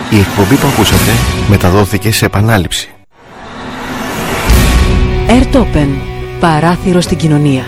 Η εκπομπή που ακούσατε μεταδόθηκε σε επανάληψη. Airtopen. Παράθυρο στην κοινωνία.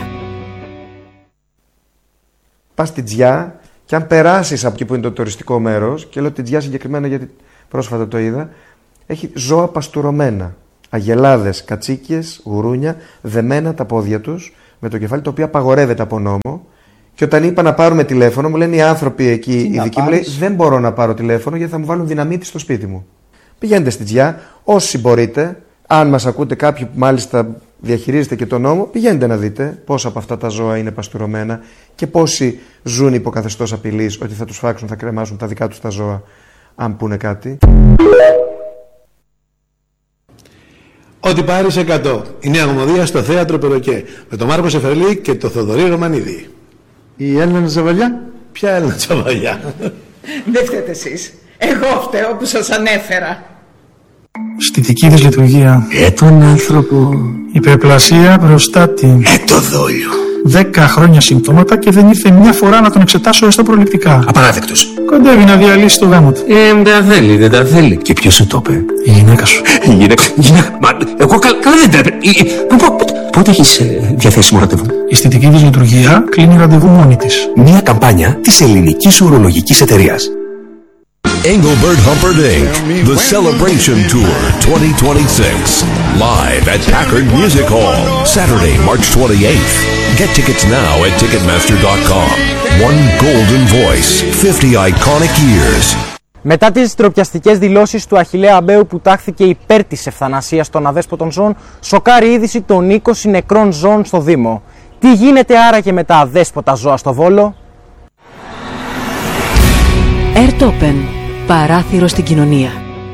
Πας στην Τζιά και αν περάσεις από εκεί που είναι το τουριστικό μέρος, και λέω την Τζιά συγκεκριμένα γιατί πρόσφατα το είδα, έχει ζώα παστουρωμένα. Αγελάδες, κατσίκιες, γουρούνια, δεμένα τα πόδια τους με το κεφάλι, το οποίο απαγορεύεται από νόμο. Και όταν είπα να πάρουμε τηλέφωνο, μου λένε οι άνθρωποι εκεί, οι δικοί μου, λέει, δεν μπορώ να πάρω τηλέφωνο γιατί θα μου βάλουν δυναμίτη στο σπίτι μου. Πηγαίνετε στην Τζιά, όσοι μπορείτε. Αν μας ακούτε κάποιοι που μάλιστα διαχειρίζετε και τον νόμο, πηγαίνετε να δείτε πόσα από αυτά τα ζώα είναι παστουρωμένα και πόσοι ζουν υπό καθεστώς απειλής ότι θα τους φάξουν, θα κρεμάσουν τα δικά τους τα ζώα, αν πούνε κάτι. Ό,τι πάρεις 100. Η Νέα Ομοδία στο Θέατρο Περοκέ. Με τον Μάρκο Σεφερλή και τον Θοδωρή Ρωμανίδη. Η Έλληνα Τσαβαλιά. Ποια Έλληνα Τσαβαλιά? Δεν φταίτε εσείς. Εγώ φταίω που σας ανέφερα. Στη δική της λειτουργία. Τον άνθρωπο. Υπερπλασία, προστάτη. Το δόλιο. 10 χρόνια συμπτώματα και δεν ήρθε μια φορά να τον εξετάσω έστω προληπτικά. Απαράδεκτος. Κοντεύει να διαλύσει το γάμο του. Δεν τα θέλει, δεν τα θέλει. Και ποιος σου το είπε? Η γυναίκα σου. Η γυναίκα. Μα εγώ καλά δεν πρέπει. Πότε έχεις διαθέσιμο ραντεβού? Η αισθητική της λειτουργία κλείνει ραντεβού μόνη της. Μια καμπάνια της ελληνικής ουρολογικής εταιρείας. Engelbert Humperdinck Inc. The Celebration Tour 2026. Live at Packard Music Hall. Saturday, March 28th. Get tickets now at Ticketmaster.com. One golden voice. 50 iconic years. Μετά τις ντροπιαστικές δηλώσεις του Αχιλλέα Αμπέου που τάχθηκε υπέρ της ευθανασίας των αδέσποτων ζώων, σοκάρει είδηση των 20 νεκρών ζώων στο Δήμο. Τι γίνεται άραγε με τα αδέσποτα ζώα στο Βόλο? Airtopen. Παράθυρο στην κοινωνία.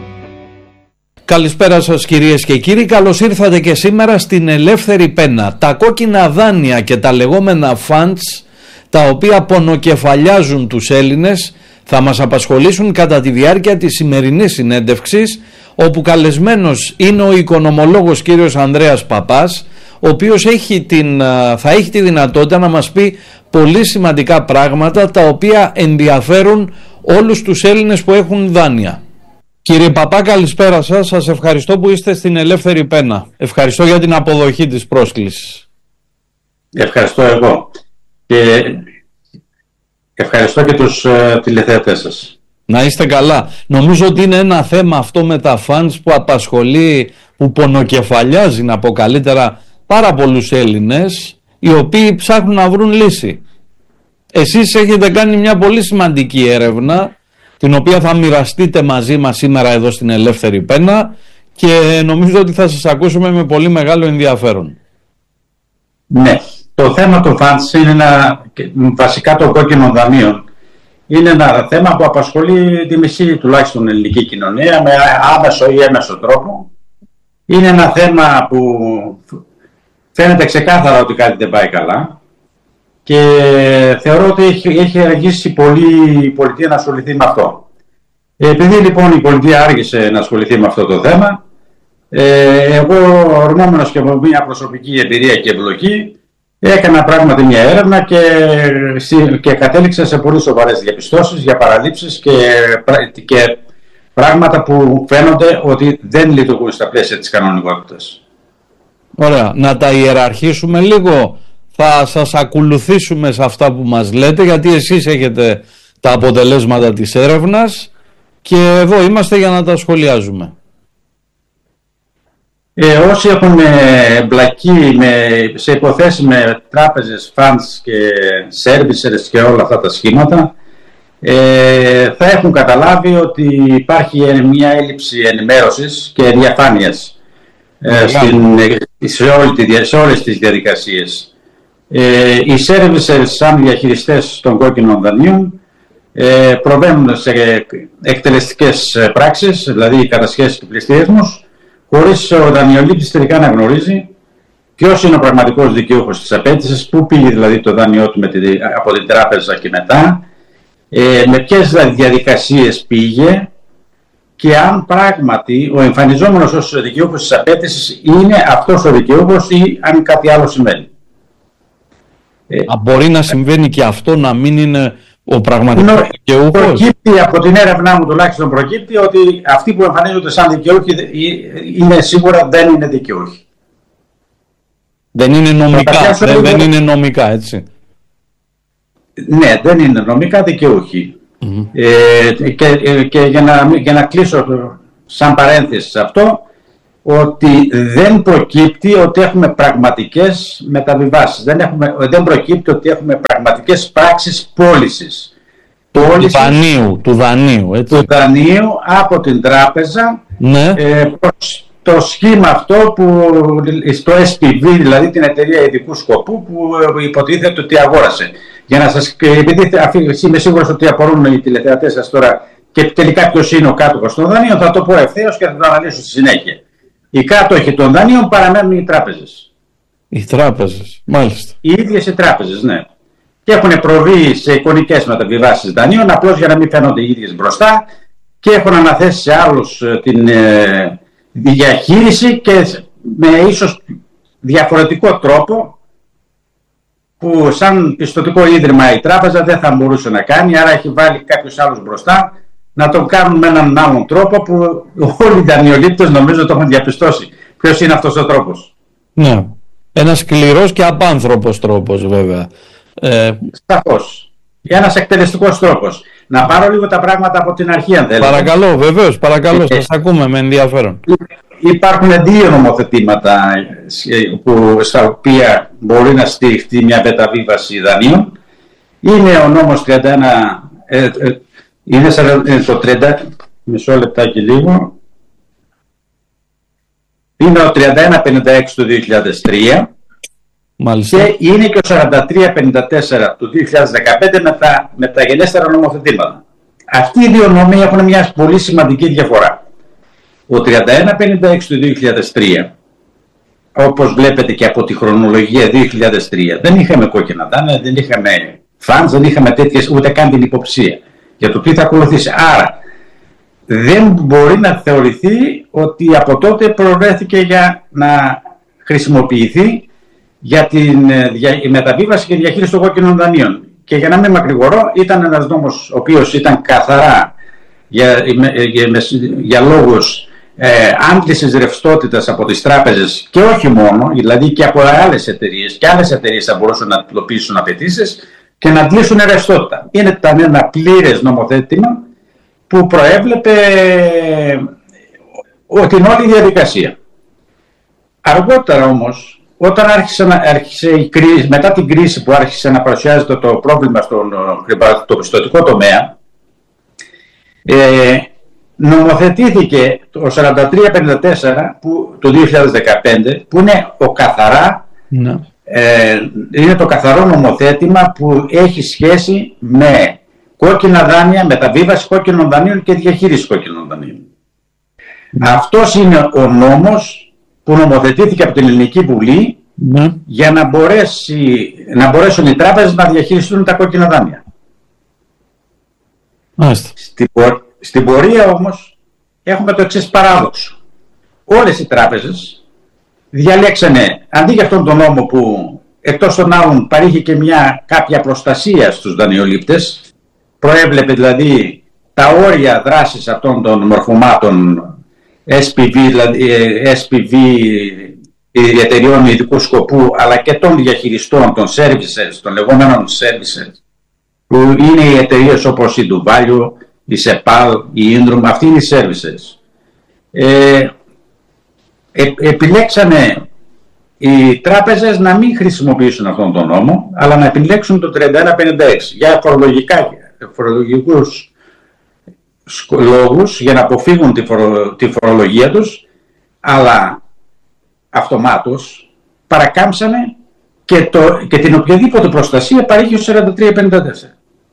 Καλησπέρα σας κυρίες και κύριοι, καλώς ήρθατε και σήμερα στην Ελεύθερη Πένα. Τα κόκκινα δάνεια και τα λεγόμενα funds, τα οποία πονοκεφαλιάζουν τους Έλληνες, θα μας απασχολήσουν κατά τη διάρκεια της σημερινής συνέντευξης, όπου καλεσμένος είναι ο οικονομολόγος κύριος Ανδρέας Παπάς, ο οποίος θα έχει τη δυνατότητα να μας πει πολύ σημαντικά πράγματα τα οποία ενδιαφέρουν όλους τους Έλληνες που έχουν δάνεια. Κύριε Παπά, καλησπέρα σας. Σας ευχαριστώ που είστε στην Ελεύθερη Πένα. Ευχαριστώ για την αποδοχή της πρόσκλησης. Ευχαριστώ εγώ. Και ευχαριστώ και τους τηλεθεατές σας. Να είστε καλά. Νομίζω ότι είναι ένα θέμα αυτό με τα funds που απασχολεί, που πονοκεφαλιάζει, να πω καλύτερα, πάρα πολλούς Έλληνες, οι οποίοι ψάχνουν να βρουν λύση. Εσείς έχετε κάνει μια πολύ σημαντική έρευνα, την οποία θα μοιραστείτε μαζί μας σήμερα εδώ στην Ελεύθερη Πένα, και νομίζω ότι θα σας ακούσουμε με πολύ μεγάλο ενδιαφέρον. Ναι, το θέμα του funds είναι βασικά των κόκκινων δανείων. Είναι ένα θέμα που απασχολεί τη μισή τουλάχιστον ελληνική κοινωνία με άμεσο ή έμεσο τρόπο. Είναι ένα θέμα που φαίνεται ξεκάθαρα ότι κάτι δεν πάει καλά και θεωρώ ότι έχει αργήσει πολύ η πολιτεία να ασχοληθεί με αυτό. Επειδή λοιπόν η πολιτεία άργησε να ασχοληθεί με αυτό το θέμα, εγώ ορμόμενος και από μια προσωπική εμπειρία και εμπλοκή, έκανα πράγματι μια έρευνα και κατέληξα σε πολύ σοβαρές διαπιστώσεις για παραλήψεις και πράγματα που φαίνονται ότι δεν λειτουργούν στα πλαίσια της κανονικότητας. Ωραία, να τα ιεραρχήσουμε λίγο. Θα σας ακολουθήσουμε σε αυτά που μας λέτε, γιατί εσείς έχετε τα αποτελέσματα της έρευνας και εδώ είμαστε για να τα σχολιάζουμε. Όσοι έχουν εμπλακεί σε υποθέσεις με τράπεζες, funds και servicers και όλα αυτά τα σχήματα, θα έχουν καταλάβει ότι υπάρχει μια έλλειψη ενημέρωσης και διαφάνειας σε όλες τις διαδικασίες. Οι servicers σαν διαχειριστές των κόκκινων δανείων προβαίνουν σε εκτελεστικές πράξεις, δηλαδή κατασχέσεις και πληστηριασμούς, χωρίς ο δανειολήπτης τελικά να γνωρίζει ποιος είναι ο πραγματικός δικαιούχος της απέτησης, πού πήγε δηλαδή το δάνειό του από την τράπεζα και μετά, με ποιες δηλαδή διαδικασίες πήγε και αν πράγματι ο εμφανιζόμενος ως δικαιούχος της απέτησης είναι αυτός ο δικαιούχος ή αν κάτι άλλο συμβαίνει. Μπορεί να συμβαίνει και αυτό, να μην είναι Ο πραγματικός δικαιούχος. Προκύπτει από την έρευνά μου, τουλάχιστον προκύπτει ότι αυτοί που εμφανίζονται σαν δικαιούχοι είναι σίγουρα δεν είναι δικαιούχοι. Δεν είναι νομικά, δεν είναι νομικά, έτσι. Ναι, δεν είναι νομικά δικαιούχοι. Και για να κλείσω σαν παρένθεση σε αυτό, ότι δεν προκύπτει ότι έχουμε πραγματικές μεταβιβάσεις. Δεν προκύπτει ότι έχουμε πραγματικές πράξεις πώλησης. Του δανείου, έτσι. Του δανείου από την τράπεζα, ναι. Προς το σχήμα αυτό που στο SPV, δηλαδή την εταιρεία ειδικού σκοπού που υποτίθεται ότι αγόρασε. Για να σας, επειδή είμαι σίγουρος ότι απορούν οι τηλεθεατές σας τώρα και τελικά ποιος είναι ο κάτοχος των δανείων, θα το πω ευθέως και θα το αναλύσω στη συνέχεια. Οι κάτοχοι των δανείων παραμένουν οι τράπεζες. Οι τράπεζες, μάλιστα. Οι ίδιες οι τράπεζες, ναι. Και έχουν προβεί σε εικονικές μεταβιβάσεις δανείων, απλώς για να μην φαίνονται οι ίδιες μπροστά, και έχουν αναθέσει σε άλλους την διαχείριση και με ίσως διαφορετικό τρόπο, που σαν πιστωτικό ίδρυμα η τράπεζα δεν θα μπορούσε να κάνει, άρα έχει βάλει κάποιους άλλους μπροστά να το κάνουν με έναν άλλον τρόπο που όλοι οι δανειολήπτες νομίζω το έχουν διαπιστώσει. Ποιος είναι αυτός ο τρόπος? Ναι, ένας σκληρός και απάνθρωπος τρόπος βέβαια. Σαφώς. Ένας εκτελεστικός τρόπος. Να πάρω λίγο τα πράγματα από την αρχή αν θέλετε. Παρακαλώ, βεβαίως, παρακαλώ, σας ακούμε με ενδιαφέρον. Υπάρχουν δύο νομοθετήματα στα οποία μπορεί να στηριχτεί μια μεταβίβαση δανείων. Είναι ο νόμος 31, είναι το 30, μισό λεπτάκι λίγο. Είναι ο 3156 του 2003. Μάλιστα. Και είναι και ο 4354 του 2015 με τα μεταγενέστερα νομοθετήματα. Αυτοί οι δύο νόμοι έχουν μια πολύ σημαντική διαφορά. Ο 3156 του 2003, όπως βλέπετε και από τη χρονολογία 2003, δεν είχαμε κόκκινα δάνεια, δεν είχαμε funds, δεν είχαμε τέτοιες, ούτε καν την υποψία για το τι θα ακολουθήσει. Άρα δεν μπορεί να θεωρηθεί ότι από τότε προορίστηκε για να χρησιμοποιηθεί για την μεταβίβαση και διαχείριση των κόκκινων δανείων. Και για να μην μακρηγορώ, ήταν ένας νόμος ο οποίος ήταν καθαρά για λόγους άντλησης ρευστότητας από τις τράπεζες, και όχι μόνο, δηλαδή και από άλλες εταιρείες, και άλλες εταιρείες θα μπορούσαν να υλοποιήσουν απαιτήσεις και να αντλήσουν ρευστότητα. Ήταν ένα πλήρες νομοθέτημα που προέβλεπε την όλη διαδικασία. Αργότερα όμως, όταν άρχισε η κρίση, μετά την κρίση που άρχισε να παρουσιάζεται το πρόβλημα στον χρηματοπιστωτικό τομέα, νομοθετήθηκε το 4354 του 2015, που είναι είναι το καθαρό νομοθέτημα που έχει σχέση με κόκκινα δάνεια, μεταβίβαση κόκκινων δανείων και διαχείριση κόκκινων δανείων. Αυτός είναι ο νόμος που νομοθετήθηκε από την Ελληνική Βουλή για να μπορέσουν οι τράπεζες να διαχειριστούν τα κόκκινα δάνεια. Στην πορεία όμως έχουμε το εξής παράδοξο. Όλες οι τράπεζες διαλέξανε, αντί για αυτόν τον νόμο που εκτός των άλλων παρήχε και κάποια προστασία στους δανειολήπτες, προέβλεπε δηλαδή τα όρια δράσης αυτών των μορφωμάτων SPV, δηλαδή SPV εταιριών ειδικού σκοπού, αλλά και των διαχειριστών των services, των λεγόμενων services, που είναι οι εταιρείες όπως η Ντουβάλιο, η ΣΕΠΑΛ, η Ίντρουμ, αυτοί είναι οι services. Επιλέξανε οι τράπεζες να μην χρησιμοποιήσουν αυτόν τον νόμο, αλλά να επιλέξουν το 3156 για φορολογικούς λόγους, για να αποφύγουν τη φορολογία τους, αλλά αυτομάτως παρακάμψανε και την οποιαδήποτε προστασία παρήχε ο 4354.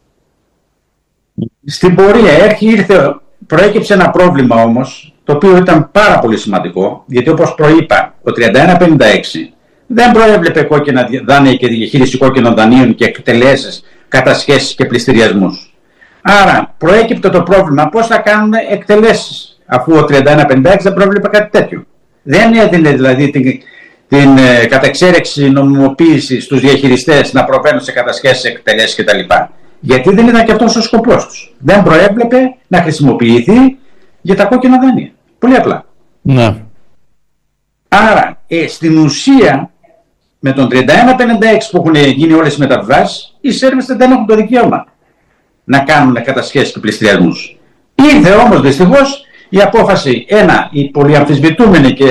Στην πορεία προέκυψε ένα πρόβλημα όμως, το οποίο ήταν πάρα πολύ σημαντικό, γιατί όπως προείπα, ο 3156 δεν προέβλεπε κόκκινα δάνεια και διαχείριση κόκκινων δανείων και εκτελέσεις, κατασχέσεις και πληστηριασμούς. Άρα προέκυπτε το πρόβλημα πώς θα κάνουν εκτελέσεις, αφού ο 3156 δεν προέβλεπε κάτι τέτοιο. Δεν έδινε δηλαδή την κατεξέρεξη νομιμοποίηση στους διαχειριστές να προβαίνουν σε κατασχέσεις, εκτελέσεις κτλ. Γιατί δεν ήταν και αυτός ο σκοπός τους. Δεν προέβλεπε να χρησιμοποιηθεί για τα κόκκινα δάνεια. Πολύ απλά. Ναι. Άρα, στην ουσία, με τον 3156 που έχουν γίνει όλες οι μεταβιβάσεις, οι Σέρβες δεν έχουν το δικαίωμα να κάνουν κατασχέσεις και πληστηριασμούς. Ήρθε όμως δυστυχώς η απόφαση, η πολυαμφισβητούμενη και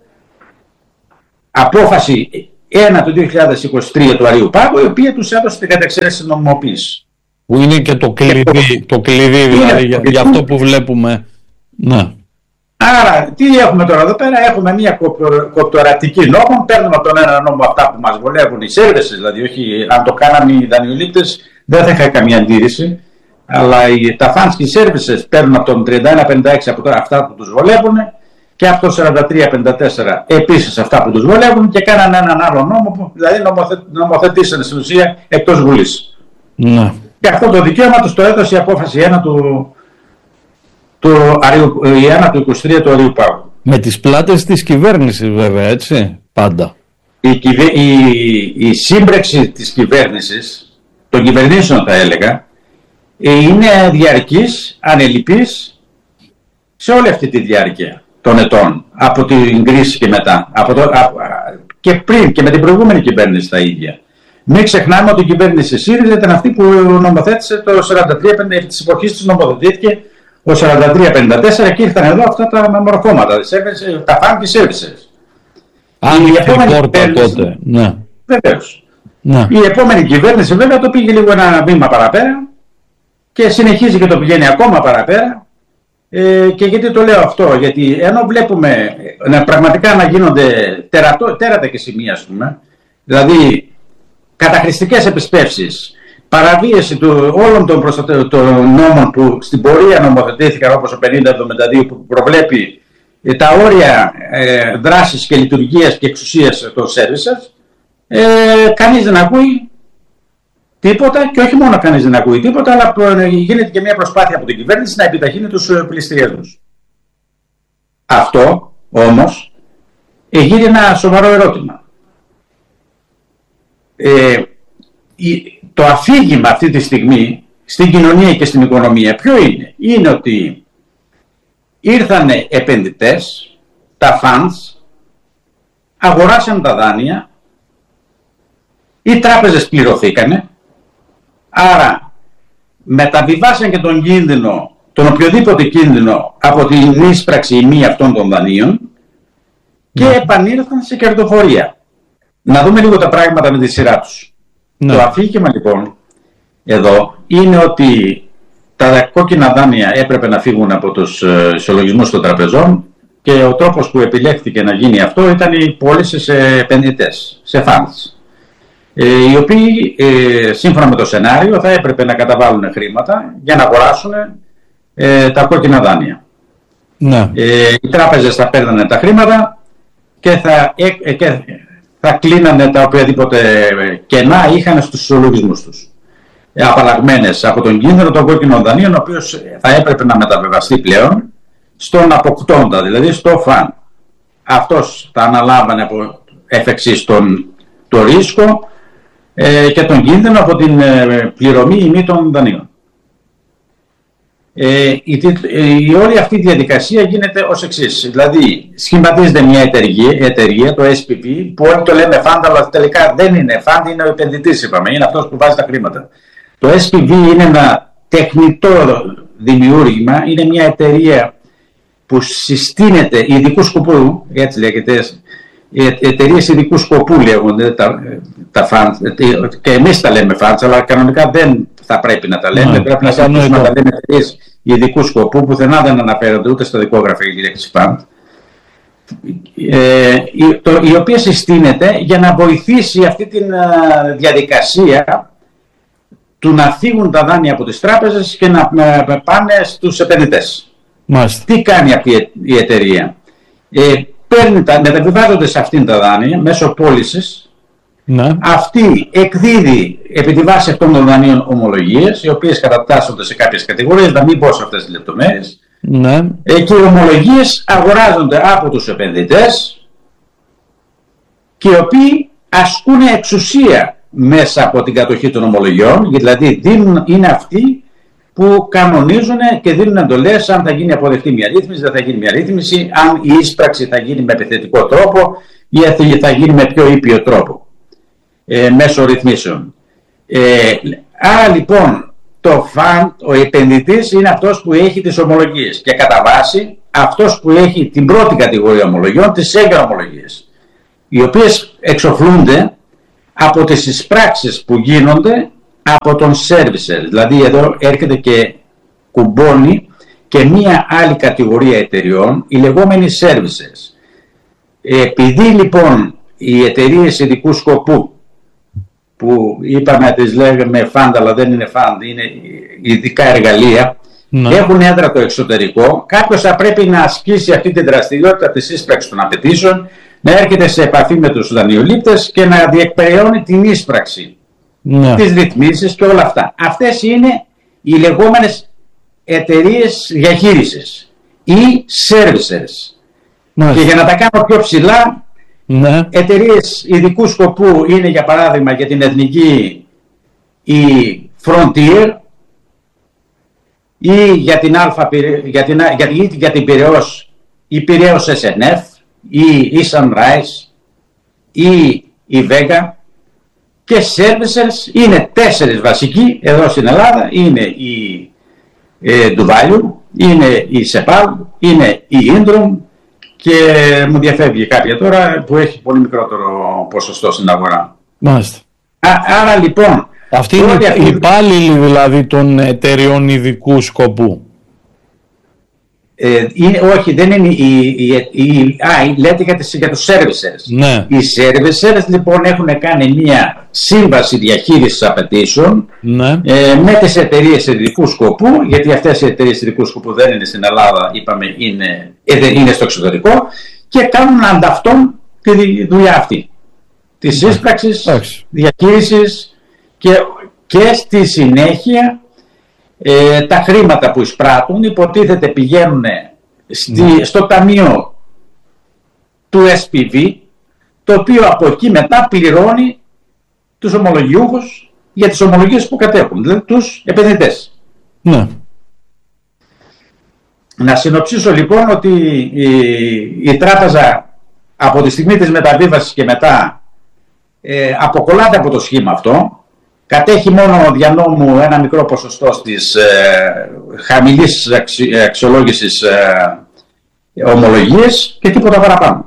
απόφαση 1 του 2023 του Αρείου Πάγου, η οποία τους έδωσε την κατεξαίρεση νομιμοποίηση. Που είναι και το κλειδί δηλαδή για αυτό που βλέπουμε. Ναι. Άρα, τι έχουμε τώρα εδώ πέρα? Έχουμε μια κοπτορατική νόμων. Παίρνουμε από τον ένα νόμο αυτά που μας βολεύουν οι Σέρβες, δηλαδή, όχι αν το κάναμε οι δανειολήπτες, δεν θα είχα καμία αντίρρηση. Αλλά τα funds και οι Σέρβες παίρνουν από τον 3156 από τώρα αυτά που τους βολεύουν και από το 4354 επίσης αυτά που τους βολεύουν και κάνανε έναν άλλο νόμο που δηλαδή νομοθετήσανε στην ουσία εκτός Βουλής. Ναι. Και αυτό το δικαίωμα τους το έδωσε η απόφαση 1 του 23 του Αρείου Πάγου. Με τις πλάτες της κυβέρνησης βέβαια, έτσι, πάντα. Η σύμπραξη της κυβέρνησης, των κυβερνήσεων θα έλεγα, είναι διαρκής, ανελιπής σε όλη αυτή τη διάρκεια των ετών, από την κρίση και μετά, και πριν και με την προηγούμενη κυβέρνηση τα ίδια. Μην ξεχνάμε ότι η κυβέρνηση ΣΥΡΙΖΑ ήταν αυτή που νομοθέτησε το 43-50, της εποχής της νομοθετήθηκε ο 43-54 και ήρθαν εδώ αυτά τα μορφώματα, τα φαν και σέρβισες. Η επόμενη κυβέρνηση τότε, ναι. Βεβαίως. Ναι. Η επόμενη κυβέρνηση βέβαια το πήγε λίγο ένα βήμα παραπέρα και συνεχίζει και το πηγαίνει ακόμα παραπέρα. Και γιατί το λέω αυτό? Γιατί ενώ βλέπουμε πραγματικά να γίνονται τέρατα και σημεία, ας πούμε, δηλαδή καταχρηστικές επισπεύσεις, παραβίαση όλων των νόμων που στην πορεία νομοθετήθηκαν, όπως ο 5072 που προβλέπει τα όρια δράσης και λειτουργίας και εξουσίας των services, κανείς δεν ακούει τίποτα και όχι μόνο κανείς δεν ακούει τίποτα, αλλά γίνεται και μια προσπάθεια από την κυβέρνηση να επιταχύνει τους πληστηριασμούς. Αυτό όμως έγινε ένα σοβαρό ερώτημα. Το αφήγημα αυτή τη στιγμή στην κοινωνία και στην οικονομία ποιο είναι? Είναι ότι ήρθανε επενδυτές, τα funds, αγοράσαν τα δάνεια, οι τράπεζες πληρωθήκανε, άρα μεταβιβάσαν και τον κίνδυνο, τον οποιοδήποτε κίνδυνο από την ίσπραξη ή μη αυτών των δανείων και επανήλθαν σε κερδοφορία. Να δούμε λίγο τα πράγματα με τη σειρά τους. Το αφήγημα λοιπόν εδώ είναι ότι τα κόκκινα δάνεια έπρεπε να φύγουν από τους ισολογισμούς των τραπεζών και ο τρόπος που επιλέχθηκε να γίνει αυτό ήταν η πώληση σε επενδυτές, σε funds, οι οποίοι σύμφωνα με το σενάριο θα έπρεπε να καταβάλουν χρήματα για να αγοράσουν τα κόκκινα δάνεια. Ναι. Οι τράπεζες θα παίρνανε τα χρήματα και θα κλείνανε τα οποιαδήποτε κενά είχαν στους ισολογισμούς τους, απαλλαγμένες από τον κίνδυνο των κόκκινων δανείων, ο οποίος θα έπρεπε να μεταβεβαστεί πλέον στον αποκτώντα, δηλαδή στο φαν. Αυτός θα αναλάμβανε από εφ' εξής το ρίσκο και τον κίνδυνο από την πληρωμή ή μη των δανείων. Η όλη αυτή η διαδικασία γίνεται ως εξής. Δηλαδή σχηματίζεται μια εταιρεία, το SPV, που όλοι το λέμε φαντ, αλλά τελικά δεν είναι φαντ, είναι ο επενδυτής, είπαμε, είναι αυτός που βάζει τα χρήματα. Το SPV είναι ένα τεχνητό δημιούργημα, είναι μια εταιρεία που συστήνεται ειδικού σκοπού, έτσι λέγεται, εταιρείες ειδικού σκοπού λέγονται τα funds, και εμείς τα λέμε funds, αλλά κανονικά δεν θα πρέπει να τα λέμε, πρέπει να συνεχίσουμε να τα λέμε εταιρείες ειδικού σκοπού, πουθενά δεν αναφέρονται ούτε στο δικόγραφο η λέξη fund, η οποία συστήνεται για να βοηθήσει αυτή τη διαδικασία του να φύγουν τα δάνεια από τις τράπεζες και να πάνε στους επενδυτές. Τι κάνει αυτή η εταιρεία? Μεταβιβάζονται σε αυτήν τα δάνεια μέσω πώλησης. Αυτή εκδίδει επί τη βάση αυτών των δανείων ομολογίες, οι οποίες κατατάσσονται σε κάποιες κατηγορίες, να μην πω σε αυτές τις λεπτομέρειες. Και οι ομολογίες αγοράζονται από τους επενδυτές και οι οποίοι ασκούν εξουσία μέσα από την κατοχή των ομολογιών, δηλαδή είναι αυτοί που κανονίζουν και δίνουν εντολές αν θα γίνει αποδεκτή μια ρύθμιση, δεν θα γίνει μια ρύθμιση, αν η ίσπραξη θα γίνει με επιθετικό τρόπο ή θα γίνει με πιο ήπιο τρόπο, μέσω ρυθμίσεων. Άρα λοιπόν ο επενδυτής είναι αυτός που έχει τις ομολογίες και κατά βάση αυτός που έχει την πρώτη κατηγορία ομολογιών, τις έγκαιρα ομολογίες, οι οποίες εξοφλούνται από τις εισπράξεις που γίνονται από τον servicer. Δηλαδή εδώ έρχεται και κουμπώνει και μία άλλη κατηγορία εταιριών, οι λεγόμενοι servicers. Επειδή λοιπόν οι εταιρείες ειδικού σκοπού, που είπαμε να τις λέγαμε fund αλλά δεν είναι fund, είναι ειδικά εργαλεία, έχουν έδρα το εξωτερικό, κάποιος θα πρέπει να ασκήσει αυτή την δραστηριότητα της ίσπραξης των απαιτήσεων, να έρχεται σε επαφή με τους δανειολήπτες και να διεκπεραιώνει την ίσπραξη, τις ρυθμίσεις και όλα αυτά. Αυτές είναι οι λεγόμενες εταιρείες διαχείρισης ή servicers. Και για να τα κάνω πιο ψηλά, εταιρείες ειδικού σκοπού είναι για παράδειγμα για την εθνική η Frontier ή για την για την Πειραιώς η Πειραιώς SNF ή η Sunrise ή η Vega, και servicers είναι 4 βασικοί εδώ στην Ελλάδα. Είναι η Duvalue, είναι η Sepal, είναι η Indrum και μου διαφεύγει κάποια τώρα που έχει πολύ μικρότερο ποσοστό στην αγορά. Μάλιστα. Άρα λοιπόν αυτοί είναι οι υπάλληλοι δηλαδή των εταιρεών ειδικού σκοπού. Όχι, δεν είναι λέτε για τους servicers. Ναι. Οι servicers λοιπόν έχουν κάνει μια σύμβαση διαχείρισης απαιτήσεων με τις εταιρείες ειδικού σκοπού, γιατί αυτές οι εταιρείες ειδικού σκοπού δεν είναι στην Ελλάδα, είπαμε είναι στο εξωτερικό, και κάνουν ανταυτόν τη δουλειά αυτή της ίσπραξης, διαχείρισης και στη συνέχεια τα χρήματα που εισπράττουν υποτίθεται πηγαίνουν στο ταμείο του SPV, το οποίο από εκεί μετά πληρώνει τους ομολογιούχους για τις ομολογίες που κατέχουν, δηλαδή τους επενδυτές. Να συνοψίσω λοιπόν ότι η τράπεζα από τη στιγμή της μεταβίβασης και μετά αποκολλάται από το σχήμα αυτό. Κατέχει μόνο δια νόμου ένα μικρό ποσοστό της χαμηλής αξιολόγησης ομολογίες και τίποτα παραπάνω.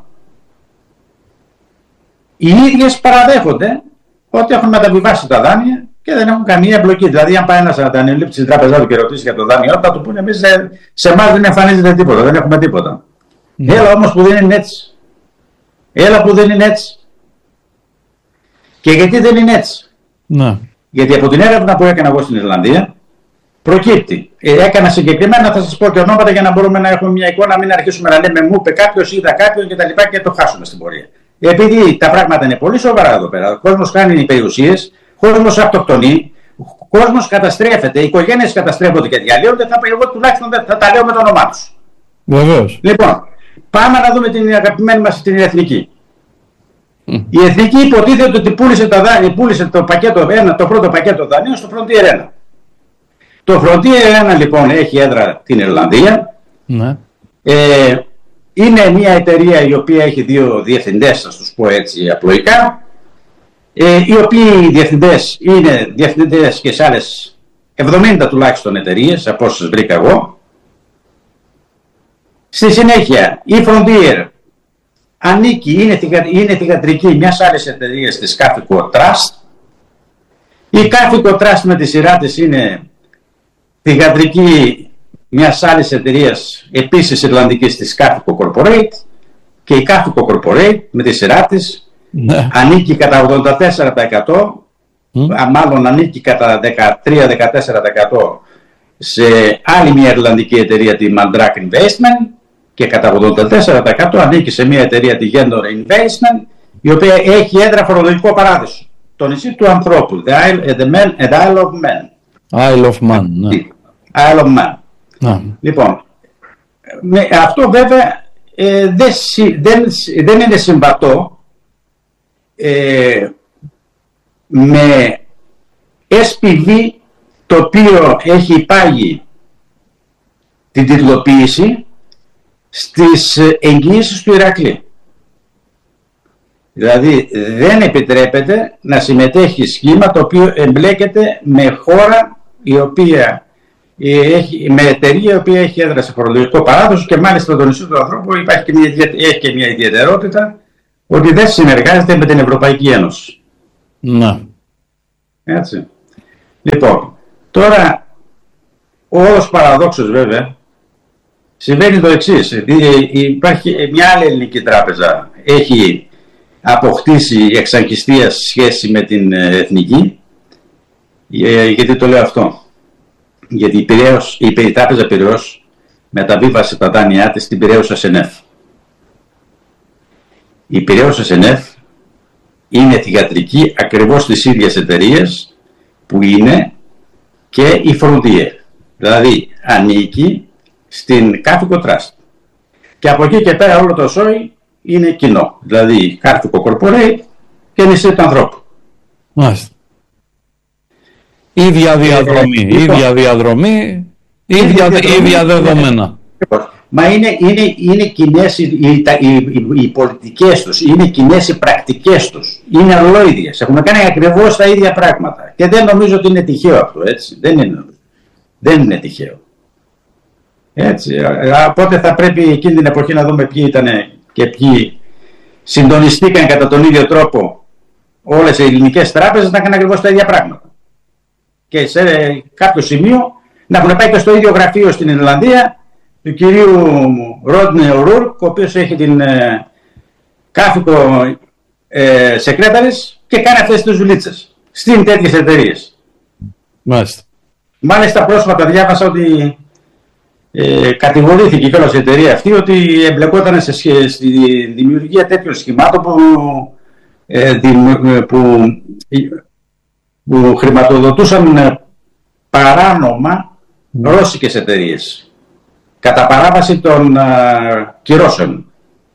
Οι ίδιες παραδέχονται ότι έχουν μεταβιβάσει τα δάνεια και δεν έχουν καμία εμπλοκή. Δηλαδή, αν πάει ένας δανειολήπτης στην τράπεζά του και ρωτήσει για το δάνειό, θα του πούνε εμείς σε εμάς δεν εμφανίζεται τίποτα, δεν έχουμε τίποτα. Έλα όμως που δεν είναι έτσι. Έλα που δεν είναι έτσι. Και γιατί δεν είναι έτσι. Γιατί από την έρευνα που έκανα εγώ στην Ιρλανδία προκύπτει. Έκανα συγκεκριμένα, θα σας πω και ονόματα για να μπορούμε να έχουμε μια εικόνα, μην αρχίσουμε να λέμε μου είπε κάποιος, είδα κάποιον κτλ. Και το χάσουμε στην πορεία. Επειδή τα πράγματα είναι πολύ σοβαρά εδώ πέρα, ο κόσμος κάνει περιουσίες, ο κόσμος αυτοκτονεί, ο κόσμος καταστρέφεται, οι οικογένειες καταστρέφονται και διαλύονται, εγώ τουλάχιστον θα τα λέω με το όνομά τους. Βεβαίως. Λοιπόν, πάμε να δούμε την αγαπημένη μας την Εθνική. Η Εθνική υποτίθεται ότι πούλησε το πρώτο πακέτο δανείων στο Frontier 1. Το Frontier 1 λοιπόν έχει έδρα την Ιρλανδία. Είναι μια εταιρεία η οποία έχει 2 διευθυντές, θα τους πω έτσι απλοϊκά, οι οποίοι διευθυντές είναι διευθυντές και σε άλλες 70 τουλάχιστον εταιρείες, από όσες βρήκα εγώ. Στη συνέχεια η Frontier είναι θυγατρική μιας άλλης εταιρείας της Cafico Trust. Η Cafico Trust με τη σειρά της είναι θυγατρική μιας άλλης εταιρείας επίσης Ιρλανδικής της Cafico Corporate, και η Cafico Corporate με τη σειρά της ανήκει κατά 84%, μάλλον ανήκει κατά 13-14% σε άλλη μια Ιρλανδική εταιρεία, τη Mandrake Investment, και κατά 84% ανήκει σε μια εταιρεία, τη Gendor Investment, η οποία έχει έδρα φορολογικό παράδεισο, το νησί του ανθρώπου, the Isle of Man. Isle of Man, ναι. Isle of Man. Λοιπόν, αυτό βέβαια δεν είναι συμβατό με SPV το οποίο έχει υπάγει την τιτλοποίηση στις εγγυήσεις του Ηρακλή. Δηλαδή δεν επιτρέπεται να συμμετέχει σχήμα το οποίο εμπλέκεται με χώρα η οποία με εταιρεία η οποία έχει έδρα σε φορολογικό παράδοσο, και μάλιστα το νησί του ανθρώπου έχει και μια ιδιαιτερότητα ότι δεν συνεργάζεται με την Ευρωπαϊκή Ένωση. Ναι. Έτσι. Λοιπόν, τώρα όλος παραδόξως βέβαια συμβαίνει το εξής. Υπάρχει μια άλλη ελληνική τράπεζα, έχει αποκτήσει εξαγγιστίας σχέση με την εθνική. Γιατί το λέω αυτό? Γιατί η τράπεζα Πειραιώς μεταβίβασε τα δάνειά της στην Πειραιώς ΕΣΕΝΕΦ. Η Πειραιώς ΕΣΕΝΕΦ είναι θυγατρική ακριβώς της ίδιας εταιρείας που είναι και η Frontier. Δηλαδή ανήκει στην Κάφικο Trust. Και από εκεί και πέρα όλο το σόι είναι κοινό. Δηλαδή Κάφικο Corporate και νησί του ανθρώπου. Μάλιστα. Ίδια διαδρομή, ίδια διαδρομή, ίδια δεδομένα. Μα είναι κοινές οι πολιτικές τους, είναι κοινές οι πρακτικές τους, είναι ολόιδιες, έχουν κάνει ακριβώς τα ίδια πράγματα και δεν νομίζω ότι είναι τυχαίο αυτό, έτσι, δεν είναι τυχαίο. Έτσι, οπότε θα πρέπει εκείνη την εποχή να δούμε ποιοι ήταν και ποιοι συντονιστήκαν κατά τον ίδιο τρόπο όλες οι ελληνικές τράπεζες να κάνουν ακριβώς τα ίδια πράγματα. Και σε κάποιο σημείο να έχουν πάει και στο ίδιο γραφείο στην Ιρλανδία του κυρίου Ρόντνε Ρούρκ, ο οποίος έχει την Κάφικο Σεκρέταρης και κάνει αυτές τις δουλίτσες στην τέτοιες εταιρείες. Μάλιστα πρόσφατα διάβασα ότι κατηγορήθηκε κιόλας η εταιρεία αυτή ότι εμπλεκόταν στη δημιουργία τέτοιων σχημάτων που χρηματοδοτούσαν παράνομα ρώσικες εταιρείες κατά παράβαση των κυρώσεων.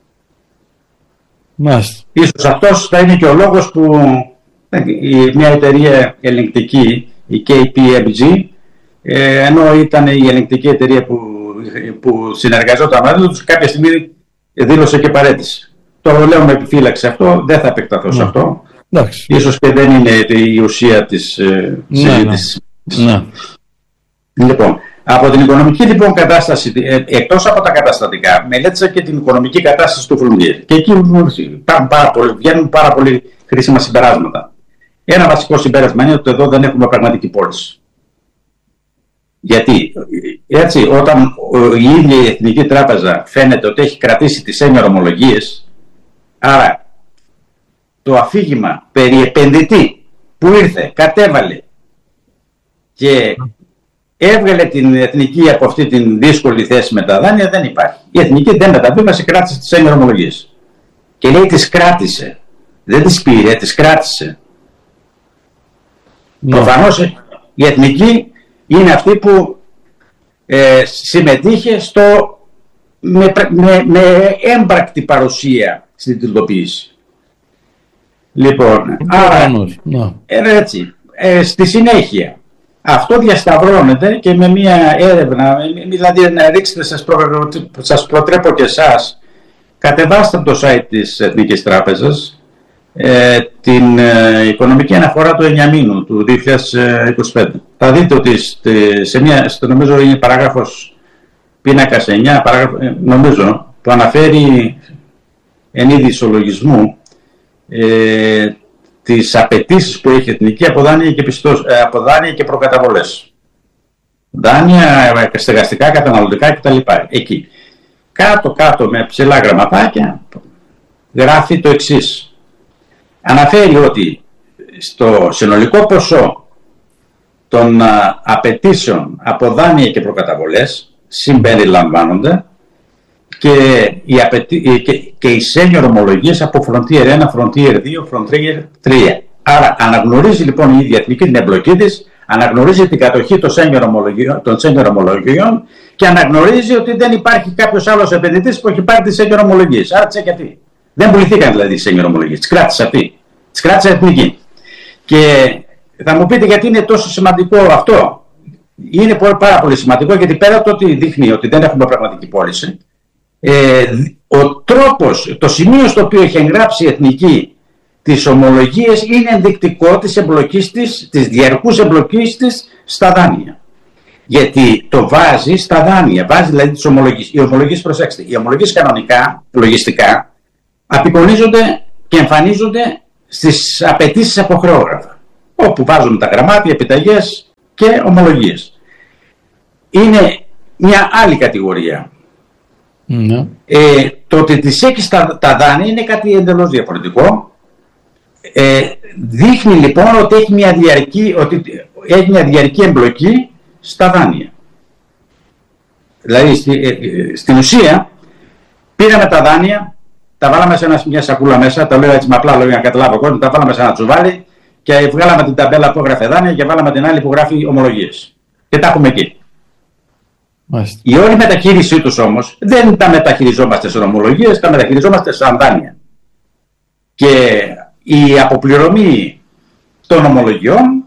Ίσως αυτός θα είναι και ο λόγος που μια εταιρεία ελεγκτική, η KPMG, ενώ ήταν η ελεγκτική εταιρεία που συνεργαζόταν μαζί τους, κάποια στιγμή δήλωσε και παρέτηση. Το λέω με επιφύλαξη αυτό, δεν θα επεκταθώ σε αυτό. Ίσως και δεν είναι η ουσία της συζήτησης. Λοιπόν, από την οικονομική λοιπόν κατάσταση, εκτός από τα καταστατικά, μελέτησα και την οικονομική κατάσταση του Frontier. Και εκεί βγαίνουν πάρα πολύ χρήσιμα συμπεράσματα. Ένα βασικό συμπέρασμα είναι ότι εδώ δεν έχουμε πραγματική πώληση. Γιατί έτσι, όταν η ίδια η Εθνική Τράπεζα φαίνεται ότι έχει κρατήσει τις ενιορομολογίες, άρα το αφήγημα περί επενδυτή που ήρθε, κατέβαλε και έβγαλε την Εθνική από αυτή την δύσκολη θέση με τα δάνεια δεν υπάρχει. Η Εθνική δεν μεταβίβασε, κράτησε τις ενιορομολογίες. Και λέει τις κράτησε. Δεν τις πήρε, τις κράτησε. Προφανώς η Εθνική είναι αυτή που συμμετείχε με έμπρακτη παρουσία στην τιτλοποίηση. Λοιπόν, άρα έτσι, στη συνέχεια αυτό διασταυρώνεται και με μια έρευνα, δηλαδή να ρίξετε, σας προτρέπω και εσάς, κατεβάστε από το site της Εθνικής Τράπεζας την οικονομική αναφορά του 9 μήνου του 2025. Θα δείτε ότι νομίζω είναι παράγραφος πίνακας 9, νομίζω, που αναφέρει εν είδη ισολογισμού τις απαιτήσεις που έχει η Εθνική από δάνεια και προκαταβολές. Δάνεια, στεγαστικά, καταναλωτικά κτλ. Εκεί. Κάτω με ψηλά γραμματάκια γράφει το εξής. Αναφέρει ότι στο συνολικό ποσό των απαιτήσεων από δάνεια και προκαταβολές συμπεριλαμβάνονται και οι senior ομολογίες από Frontier 1, Frontier 2, Frontier 3. Άρα αναγνωρίζει λοιπόν η ίδια Εθνική την εμπλοκή της, αναγνωρίζει την κατοχή των senior ομολογιών και αναγνωρίζει ότι δεν υπάρχει κάποιος άλλος επενδυτής που έχει πάρει τις senior ομολογίες. Άρα τσεκ γιατί. Δεν πουληθήκαν δηλαδή τις senior ομολογίες, τις κράτησε αυτή. Τις κράτησε Εθνική. Και θα μου πείτε γιατί είναι τόσο σημαντικό αυτό. Είναι πάρα πολύ σημαντικό, γιατί πέρα από το ότι δείχνει ότι δεν έχουμε πραγματική πώληση, ο τρόπος, το σημείο στο οποίο έχει εγγράψει η Εθνική τις ομολογίες είναι ενδεικτικό της εμπλοκής της, της διαρκούς εμπλοκής της στα δάνεια. Γιατί το βάζει στα δάνεια, βάζει δηλαδή τις ομολογίες. Οι ομολογίες, προσέξτε, οι ομολογίες κανονικά, λογιστικά, απεικονίζονται και εμφανίζονται στις απαιτήσεις από χρεόγραφα, όπου βάζουν τα γραμμάτια, επιταγές και ομολογίες. Είναι μια άλλη κατηγορία. Ναι. Το ότι τις έχεις τα δάνεια είναι κάτι εντελώς διαφορετικό. Δείχνει λοιπόν ότι έχει μια διαρκή εμπλοκή στα δάνεια. Δηλαδή στην ουσία πήραμε τα δάνεια, τα βάλαμε σε μια σακούλα μέσα, τα λέω έτσι με απλά λόγια να καταλάβω κόσμο, τα βάλαμε σε ένα τσουβάλι και βγάλαμε την ταμπέλα που έγραφε δάνεια και βάλαμε την άλλη που γράφει ομολογίες. Και τα έχουμε εκεί. Μάλιστα. Η όλη μεταχείρισή τους όμως δεν τα μεταχειριζόμαστε σε ομολογίες, τα μεταχειριζόμαστε σαν δάνεια. Και η αποπληρωμή των ομολογιών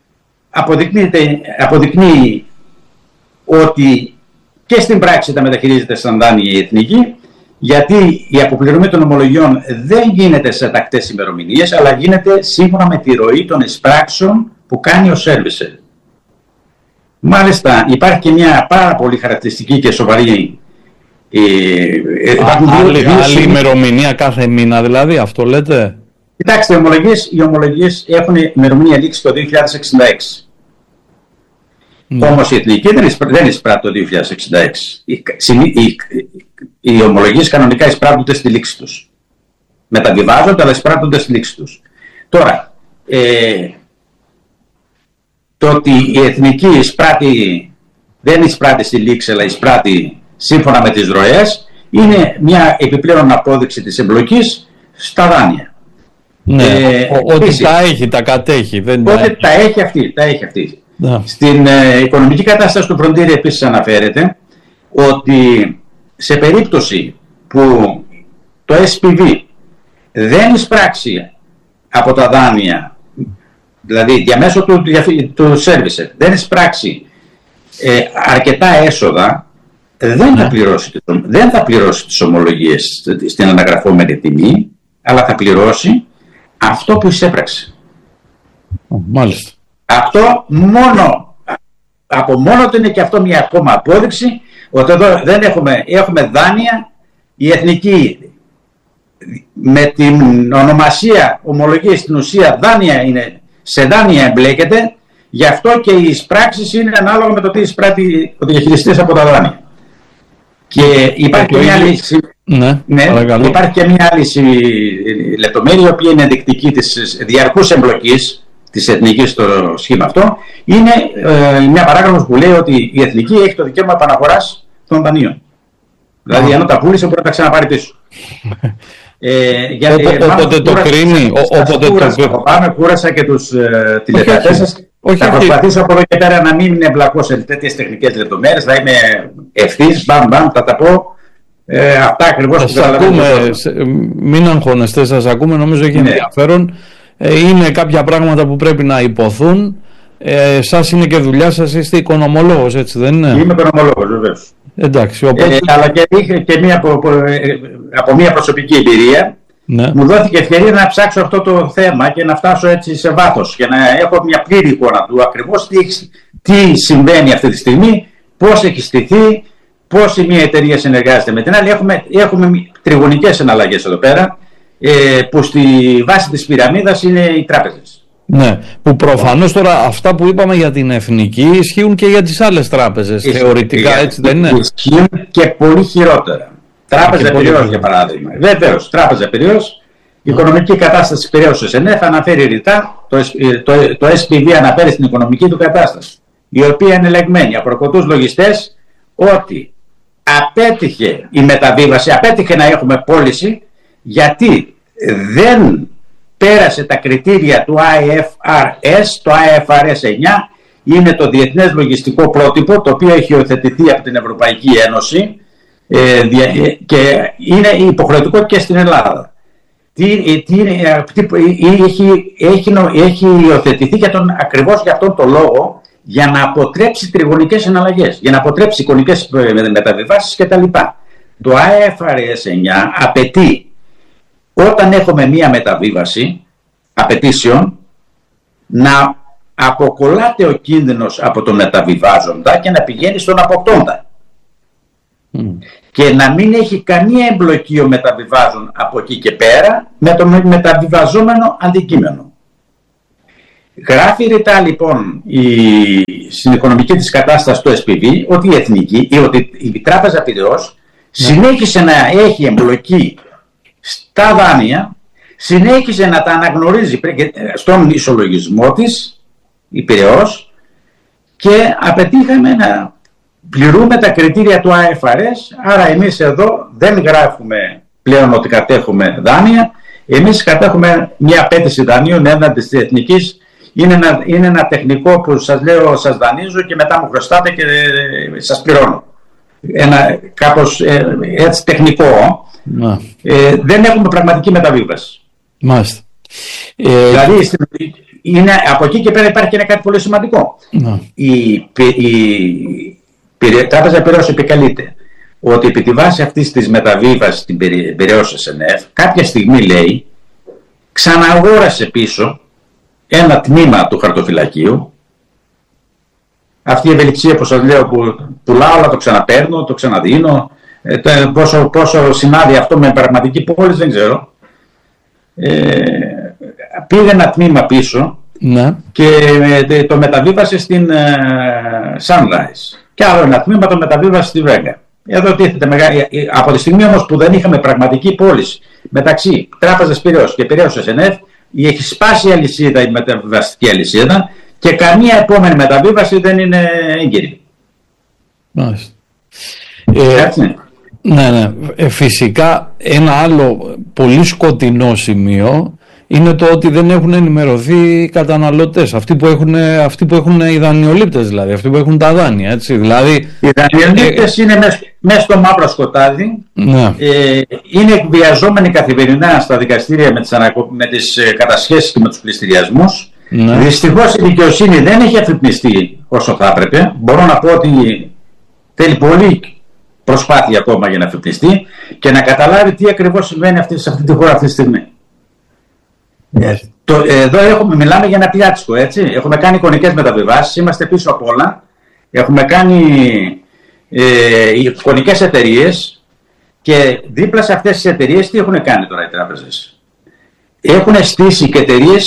αποδεικνύει ότι και στην πράξη τα μεταχειρίζεται σαν δάνεια η Εθνική, γιατί η αποπληρωμή των ομολογιών δεν γίνεται σε τακτές ημερομηνίες, αλλά γίνεται σύμφωνα με τη ροή των εισπράξεων που κάνει ο servicer. Μάλιστα υπάρχει και μια πάρα πολύ χαρακτηριστική και σοβαρή άλλη ημερομηνία κάθε μήνα, δηλαδή αυτό λέτε? Κοιτάξτε, οι ομολογίες έχουν ημερομηνία λήξη το 2066. Όμως η Εθνική δεν εισπράττει το 2066. Οι ομολογίες κανονικά εισπράττονται στη λήξη τους. Μεταβιβάζονται, αλλά εισπράττονται στη λήξη τους. Τώρα, το ότι η Εθνική δεν εισπράττει στη λήξη, αλλά εισπράττει σύμφωνα με τις ροές, είναι μια επιπλέον απόδειξη της εμπλοκής στα δάνεια. Ναι, ότι τα έχει, τα κατέχει. Ότι τα έχει αυτή. Ναι. Στην οικονομική κατάσταση του Frontier επίσης αναφέρεται ότι σε περίπτωση που το SPV δεν εισπράξει από τα δάνεια, δηλαδή διαμέσου του servicer, δεν εισπράξει αρκετά έσοδα, δεν θα πληρώσει τις ομολογίες στην αναγραφόμενη τιμή, αλλά θα πληρώσει αυτό που εισέπραξε. Μάλιστα. Αυτό από μόνο του είναι και αυτό μια ακόμα απόδειξη ότι εδώ δεν έχουμε δάνεια. Η Εθνική με την ονομασία ομολογία στην ουσία δάνεια είναι, σε δάνεια εμπλέκεται, γι' αυτό και οι εισπράξεις είναι ανάλογα με το τι εισπράττει ο διαχειριστής από τα δάνεια. Και υπάρχει και μια άλλη, υπάρχει και μια άλλη λεπτομέρεια, η οποία είναι ενδεικτική της διαρκούς εμπλοκής της Εθνικής στο σχήμα αυτό. Είναι μια παράγραφος που λέει ότι η Εθνική έχει το δικαίωμα επαναφοράς των δανείων. Δηλαδή, αν τα πούλησε, μπορεί να τα ξαναπάρει πίσω. Όποτε το κρίνει. Πάμε, κούρασα και τους τηλεθεατές σας. Θα προσπαθήσω από εδώ και πέρα να μην εμπλακώ σε τέτοιες τεχνικές λεπτομέρειες. Θα είμαι ευθύς, θα τα πω. Αυτά ακριβώς που καταλαβαίνω. Μην αγχώνεστε, σας ακούμε, νομίζω έχει ενδιαφέρον. Είναι κάποια πράγματα που πρέπει να υποθούν. Σας είναι και δουλειά σας, είστε οικονομολόγος, έτσι δεν είναι? Είμαι οικονομολόγος, βεβαίως. Εντάξει, οπότε... αλλά και από μια προσωπική εμπειρία, μου δόθηκε ευκαιρία να ψάξω αυτό το θέμα και να φτάσω έτσι σε βάθος και να έχω μια πλήρη εικόνα του ακριβώς τι συμβαίνει αυτή τη στιγμή, πώς έχει στηθεί, πώς η μία εταιρεία συνεργάζεται με την άλλη. Έχουμε τριγωνικές εναλλαγές εδώ πέρα, που στη βάση της πυραμίδας είναι οι τράπεζες. Ναι, που προφανώς τώρα αυτά που είπαμε για την Εθνική ισχύουν και για τις άλλες τράπεζες, θεωρητικά, έτσι δεν είναι? Ισχύουν και πολύ χειρότερα. Τράπεζα Πειραιώς, για παράδειγμα. Βεβαίως, Τράπεζα Πειραιώς, η οικονομική κατάσταση της Πειραιώς ΕΣΕΝΕΦ αναφέρει ρητά, το SPV αναφέρει στην οικονομική του κατάσταση, η οποία είναι ελεγμένη από ορκωτούς λογιστές, ότι απέτυχε η μεταβίβαση, απέτυχε να έχουμε πώληση, γιατί δεν πέρασε τα κριτήρια του IFRS. Το IFRS 9 είναι το διεθνές λογιστικό πρότυπο, το οποίο έχει υιοθετηθεί από την Ευρωπαϊκή Ένωση και είναι υποχρεωτικό και στην Ελλάδα. έχει υιοθετηθεί ακριβώς για αυτόν τον λόγο, για να αποτρέψει τριγωνικές συναλλαγές, για να αποτρέψει εικονικές μεταβιβάσεις κτλ. Το IFRS 9 απαιτεί, όταν έχουμε μία μεταβίβαση απαιτήσεων, να αποκολλάται ο κίνδυνος από τον μεταβιβάζοντα και να πηγαίνει στον αποκτώντα. Και να μην έχει καμία εμπλοκή ο μεταβιβάζον από εκεί και πέρα με το μεταβιβαζόμενο αντικείμενο. Γράφει ρητά λοιπόν στην οικονομική της κατάσταση του SPV ότι η Εθνική ή ότι η Τράπεζα Πειραιώς συνέχισε να έχει εμπλοκή στα δάνεια, συνέχισε να τα αναγνωρίζει στον ισολογισμό της, η Πειραιώς, και απαιτήσαμε να πληρούμε τα κριτήρια του IFRS. Άρα εμείς εδώ δεν γράφουμε πλέον ότι κατέχουμε δάνεια, εμείς κατέχουμε μια απέτηση δανείων έναντι της Εθνικής. Είναι ένα τεχνικό που σας λέω, σας δανείζω και μετά μου χρωστάτε και σας πληρώνω. Ένα κάπως έτσι τεχνικό. Δεν έχουμε πραγματική μεταβίβαση. Μάλιστα. Δηλαδή από εκεί και πέρα υπάρχει και ένα κάτι πολύ σημαντικό. Η Τράπεζα Πειραιώς επικαλείται ότι επί τη βάση αυτής της μεταβίβασης την Πειραιώς SNF κάποια στιγμή, λέει, ξαναγόρασε πίσω ένα τμήμα του χαρτοφυλακίου. Αυτή η ευελιξία που σας λέω, που πουλάω αλλά το ξαναπαίρνω, το ξαναδίνω, πόσο συνάδει αυτό με πραγματική πώληση δεν ξέρω. Πήγε ένα τμήμα πίσω και το μεταβίβασε στην Sunrise. Και άλλο ένα τμήμα το μεταβίβασε στη Vega. Εδώ τίθεται μεγάλη. Από τη στιγμή όμως που δεν είχαμε πραγματική πώληση μεταξύ Τράπεζας Πειραιώς και Πειραιώς SNF, έχει σπάσει η αλυσίδα, η μεταβιβαστική αλυσίδα, και καμία επόμενη μεταβίβαση δεν είναι έγκυρη. Ναι. Φυσικά ένα άλλο πολύ σκοτεινό σημείο είναι το ότι δεν έχουν ενημερωθεί οι καταναλωτές, αυτοί που έχουν οι δανειολήπτες, δηλαδή αυτοί που έχουν τα δάνεια, έτσι, δηλαδή οι δανειολήπτες είναι μέσα στο μαύρο σκοτάδι. Είναι εκβιαζόμενοι καθημερινά στα δικαστήρια με τις κατασχέσεις και με τους πληστηριασμούς. Δυστυχώς η δικαιοσύνη δεν έχει αφυπνιστεί όσο θα έπρεπε. Μπορώ να πω ότι θέλει πολύ προσπάθεια ακόμα για να αφυπνιστεί και να καταλάβει τι ακριβώς συμβαίνει σε αυτή τη χώρα αυτή τη στιγμή. Εδώ μιλάμε για ένα πιάτσικο, έτσι. Έχουμε κάνει εικονικές μεταβιβάσεις, είμαστε πίσω απ' όλα. Έχουμε κάνει εικονικές εταιρείες και δίπλα σε αυτές τις εταιρείες τι έχουν κάνει τώρα οι τράπεζες? Έχουν στήσει και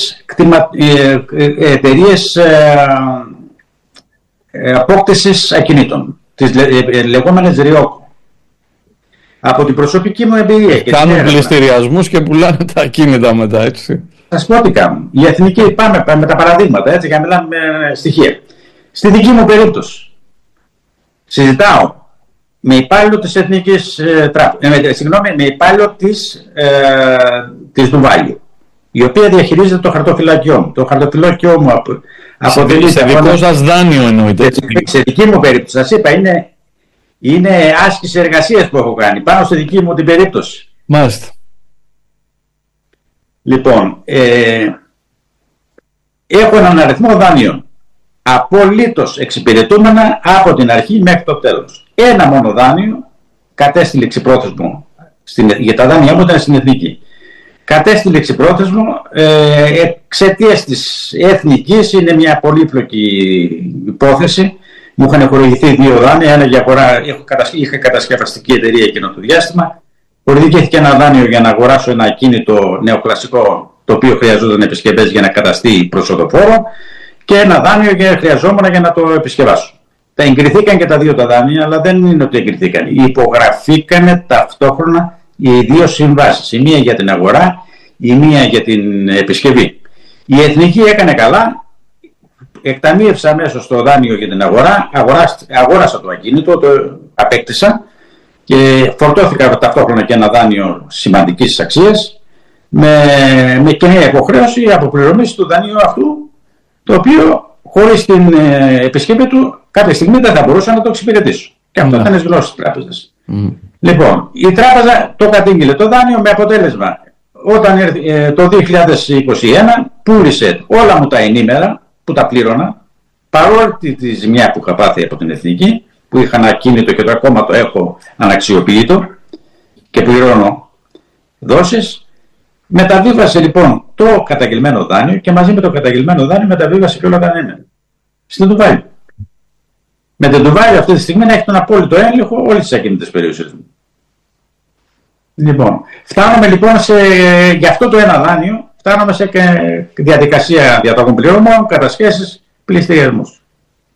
εταιρείες απόκτησης ακινήτων, τις λεγόμενες ριόκο. Από την προσωπική μου εμπειρία. Κάνουν πληστηριασμούς και πουλάνε τα ακίνητα μετά, έτσι. Θα σας πω τι κάνουν. Η Εθνική, πάμε με τα παραδείγματα, έτσι, για να μιλάμε με στοιχεία. Στη δική μου περίπτωση, συζητάω με υπάλληλο της Εθνικής με υπάλληλο της Δουβάλιου, η οποία διαχειρίζεται το χαρτοφυλάκιό μου. Το χαρτοφυλάκιό μου αποτελεί σε δικό σας δάνειο, εννοείται. Σε δική μου περίπτωση, σας είπα, είναι άσκηση εργασίας που έχω κάνει πάνω στη δική μου την περίπτωση. Μάλιστα. Λοιπόν, έχω έναν αριθμό δάνειων απολύτως εξυπηρετούμενα από την αρχή μέχρι το τέλος. Ένα μόνο δάνειο κατέστειλε εξυπρόθεσμο για τα δάνειά μου, ήταν στην Εθνική. Κατέστειλε εξυπρόθεσμο εξαιτίας της Εθνικής, είναι μια πολύπλοκη υπόθεση. Μου είχαν χορηγηθεί 2 δάνεια, ένα για αγορά, είχα κατασκευαστική εταιρεία εκείνο το διάστημα. Χορηγήθηκε ένα δάνειο για να αγοράσω ένα ακίνητο νεοκλασικό, το οποίο χρειαζόταν επισκευές για να καταστεί προσοδοφόρο, και ένα δάνειο χρειαζόμουν για να το επισκευάσω. Τα εγκριθήκαν και τα 2 τα δάνεια, αλλά δεν είναι ότι εγκριθήκαν. Υπογραφήκανε ταυτόχρονα οι 2 συμβάσεις. Η μία για την αγορά, η μία για την επισκευή. Η Εθνική έκανε καλά. Εκταμείευσα αμέσως το δάνειο για την αγορά, αγόρασα το ακίνητο, το απέκτησα και φορτώθηκα ταυτόχρονα και ένα δάνειο σημαντικής αξίας με κοινή υποχρέωση αποπληρωμής του δανείου αυτού, το οποίο χωρίς την επισκευή του κάποια στιγμή δεν θα μπορούσα να το εξυπηρετήσω. Και αυτό ήταν γνώση της τράπεζας. Λοιπόν, η τράπεζα το κατήγγειλε το δάνειο με αποτέλεσμα όταν το 2021 πούλησε όλα μου τα ενήμερα που τα πλήρωνα, παρόλη τη ζημιά που είχα πάθει από την Εθνική, που είχα ένα ακίνητο και το ακόμα το έχω αναξιοποιητό και πληρώνω δόσεις. Μεταβίβασε λοιπόν το καταγγελμένο δάνειο και μαζί με το καταγγελμένο δάνειο μεταβίβασε και όλα τα ενήμερα στην Ντουβάη. Με την Ντουβάη αυτή τη στιγμή να έχει τον απόλυτο έλεγχο όλες τις ακίνητες περιουσίες μου. Λοιπόν, φτάνουμε λοιπόν για αυτό το ένα δάνειο, φτάνουμε σε διαδικασία διαταγών πληρώμων, κατασχέσεις, πληστηριασμούς.